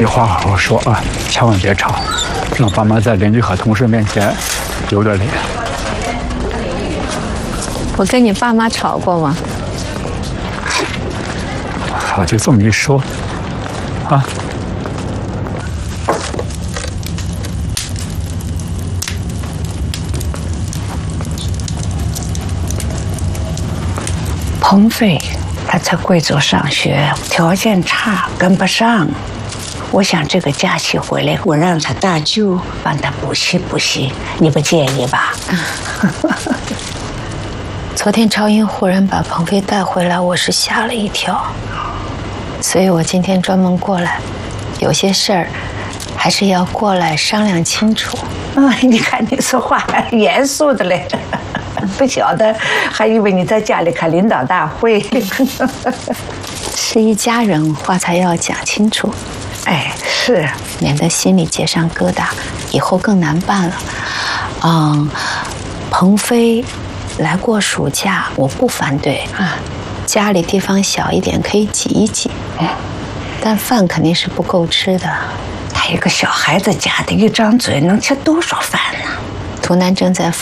有话好好说啊，千万别吵，让爸妈在邻居和同事面前丢点脸。 我跟你爸妈吵过吗？ 好，就这么一说，啊。 鹏飞，他在贵州上学，条件差，跟不上。我想这个假期回来，我让他大舅帮他补习补习，你不介意吧？ 昨天超英忽然把鹏飞带回来，我是吓了一跳，所以我今天专门过来，有些事儿还是要过来商量清楚。 你看你说话还严肃的嘞，不晓得还以为你在家里开领导大会。 是一家人，话才要讲清楚。 哎，是， 免得心里结上疙瘩，以后更难办了。鹏飞来过暑假，我不反对啊。家里地方小一点，可以挤一挤。但饭肯定是不够吃的。 他一个小孩子家的一张嘴能吃多少饭呢？ 图南正在